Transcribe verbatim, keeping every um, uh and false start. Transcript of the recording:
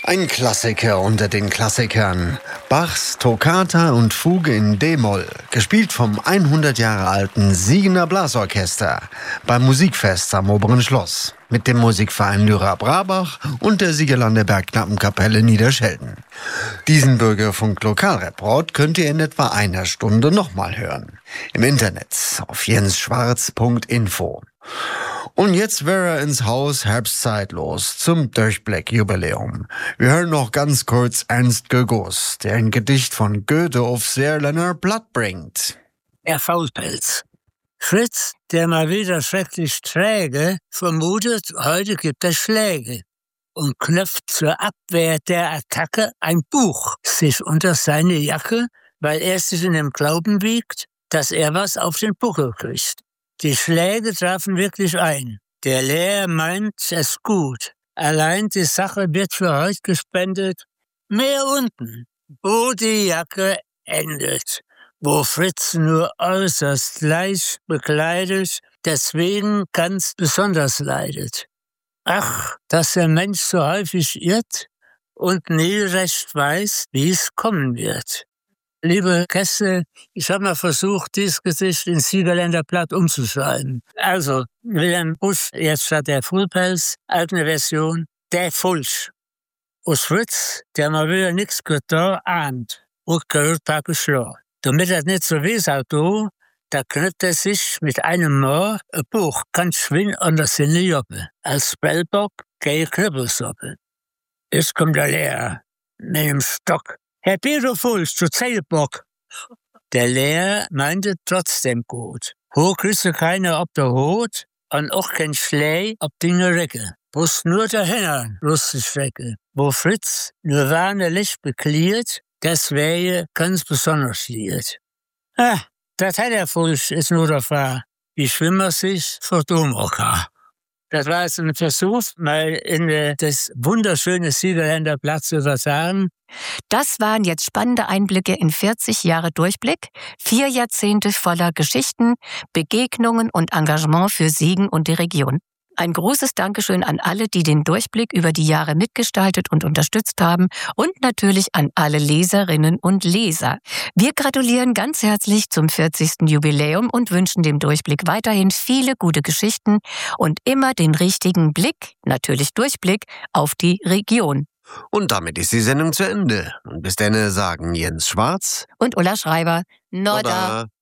Ein Klassiker unter den Klassikern. Bachs Toccata und Fuge in D-Moll, gespielt vom hundert Jahre alten Siegener Blasorchester beim Musikfest am Oberen Schloss mit dem Musikverein Lyra Brabach und der Siegerlander Bergknappenkapelle Niederschelden. Diesen Bürgerfunk-Lokalreport könnt ihr in etwa einer Stunde nochmal hören. Im Internet auf jens schwarz punkt info. Und jetzt wäre ins Haus herbstzeitlos zum Durchblick-Jubiläum. Wir hören noch ganz kurz Ernst Goegus, der ein Gedicht von Goethe aufs Saarländer Blatt bringt. Der Faulpelz. Fritz, der mal wieder schrecklich träge, vermutet, heute gibt es Schläge und knöpft zur Abwehr der Attacke ein Buch sich unter seine Jacke, weil er sich in dem Glauben wiegt, dass er was auf den Buckel kriegt. Die Schläge trafen wirklich ein. Der Lehrer meint es gut. Allein die Sache wird für heute gespendet. Mehr unten, wo die Jacke endet, wo Fritz nur äußerst leicht bekleidet, deswegen ganz besonders leidet. Ach, dass der Mensch so häufig irrt und nie recht weiß, wie es kommen wird. Liebe Gäste, ich habe mal versucht, dieses Gedicht ins Siegerländer Blatt umzuschreiben. Also, Wilhelm Busch, jetzt statt der Faulpelz, alte Version, der Fulsch. Aus Fritz, der mal wieder nix getan ahnt, und gehört paar geschlagen. Damit er nicht so weh sagt, da knüpft er sich mit einem Mal ein Buch ganz schwind an der Sinne Joppe. Als Spellbock gehe Knüppelsoppe. Jetzt kommt der Lehrer mit dem Stock. Herr Peter Fulsch, du Zählbock. Der Lehrer meinte trotzdem gut. Ho kriegst keiner ob der Hut und auch kein Schlei ob die Recke. Bloß nur der Henner lustig Strecke. Wo Fritz nur warne Licht bekliert, das wäre ganz besonders liert. Ah, das hat der Fulsch, ist nur der Fahr. Wie Schwimmer sich vor Domoka. Das war jetzt ein Versuch, mal in äh, das wunderschöne Siegerländer Blatt zu übertragen. Das waren jetzt spannende Einblicke in vierzig Jahre Durchblick, vier Jahrzehnte voller Geschichten, Begegnungen und Engagement für Siegen und die Region. Ein großes Dankeschön an alle, die den Durchblick über die Jahre mitgestaltet und unterstützt haben und natürlich an alle Leserinnen und Leser. Wir gratulieren ganz herzlich zum vierzigsten Jubiläum und wünschen dem Durchblick weiterhin viele gute Geschichten und immer den richtigen Blick, natürlich Durchblick, auf die Region. Und damit ist die Sendung zu Ende. Und bis dann sagen Jens Schwarz und Ulla Schreiber. Nodda.